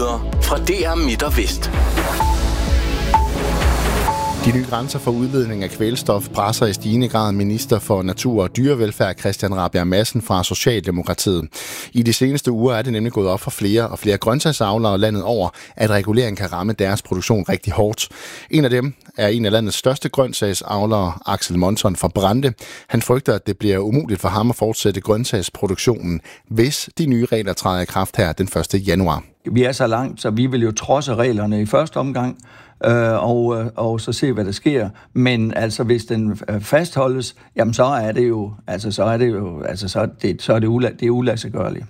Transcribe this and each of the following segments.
nyheder fra DR Midt og Vest. De nye grænser for udledning af kvælstof presser i stigende grad minister for natur og dyrevelfærd Christian Rabjerg Madsen fra Socialdemokratiet. I de seneste uger er det nemlig gået op for flere og flere grøntsagsavlere landet over, at regulering kan ramme deres produktion rigtig hårdt. En af dem er en af landets største grøntsagsavlere, Axel Monson fra Brande. Han frygter, at det bliver umuligt for ham at fortsætte grøntsagsproduktionen, hvis de nye regler træder i kraft her den 1. januar. Vi er så langt, så vi vil jo trodse reglerne i første omgang, og så se, hvad der sker. Men altså, hvis den fastholdes, jamen så er det uladsiggørligt.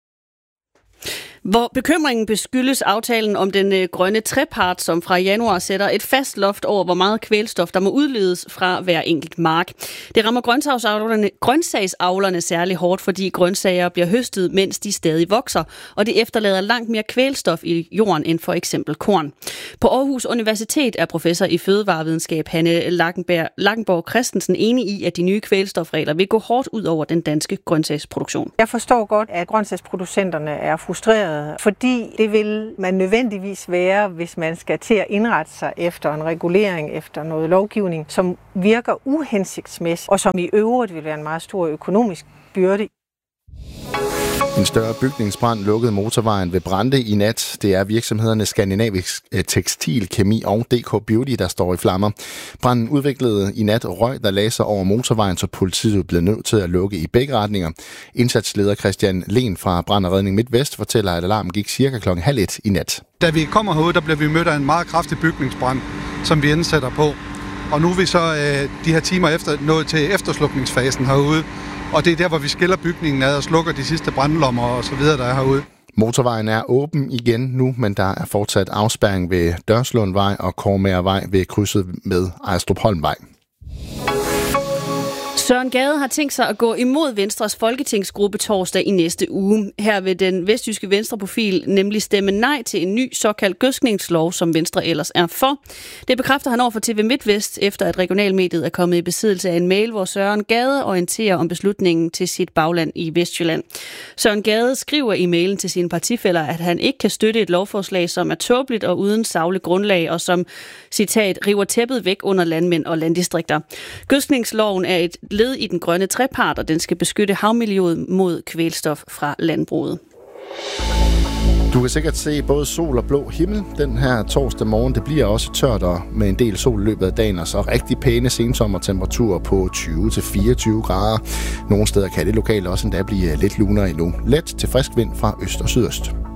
Hvor bekymringen beskyldes aftalen om den grønne trepart, som fra januar sætter et fast loft over, hvor meget kvælstof, der må udledes fra hver enkelt mark. Det rammer grøntsagsavlerne særlig hårdt, fordi grøntsager bliver høstet, mens de stadig vokser, og det efterlader langt mere kvælstof i jorden end for eksempel korn. På Aarhus Universitet er professor i fødevarevidenskab Hanne Lackenborg Christensen enig i, at de nye kvælstofregler vil gå hårdt ud over den danske grøntsagsproduktion. Jeg forstår godt, at grøntsagsproducenterne er frustrerede, fordi det vil man nødvendigvis være, hvis man skal til at indrette sig efter en regulering, efter noget lovgivning, som virker uhensigtsmæssigt, og som i øvrigt vil være en meget stor økonomisk byrde. En større bygningsbrand lukkede motorvejen ved Brande i nat. Det er virksomhederne Skandinavisk Tekstil, Kemi og DK Beauty, der står i flammer. Branden udviklede i nat røg, der lagde sig over motorvejen, så politiet blev nødt til at lukke i begge retninger. Indsatsleder Christian Len fra Brand og Redning MidtVest fortæller, at alarmen gik cirka 12:30 i nat. Da vi kommer herude, der bliver vi mødt af en meget kraftig bygningsbrand, som vi indsætter på. Og nu er vi så de her timer efter nået til efterslukningsfasen herude. Og det er der, hvor vi skiller bygningen ad og slukker de sidste brandlommer og så videre, der er herude. Motorvejen er åben igen nu, men der er fortsat afspærring ved Dørslundvej og Kormagervej ved krydset med Ejstrupholmvej. Søren Gade har tænkt sig at gå imod Venstres folketingsgruppe torsdag i næste uge. Her vil den vestjyske venstreprofil nemlig stemme nej til en ny såkaldt gødskningslov, som Venstre ellers er for. Det bekræfter han over for TV MidtVest, efter at regionalmediet er kommet i besiddelse af en mail, hvor Søren Gade orienterer om beslutningen til sit bagland i Vestjylland. Søren Gade skriver i mailen til sine partifæller, at han ikke kan støtte et lovforslag, som er tåbeligt og uden sagligt grundlag, og som, citat, river tæppet væk under landmænd og landdistrikter. Gødskningsloven er et led i den grønne trepart, og den skal beskytte havmiljøet mod kvælstof fra landbruget. Du kan sikkert se både sol og blå himmel den her torsdag morgen. Det bliver også tørt og med en del sol i løbet af dagen, og så rigtig pæne sensommertemperaturer på 20-24 grader. Nogle steder kan det lokalt også endda blive lidt lunere endnu. Let til frisk vind fra øst og sydøst.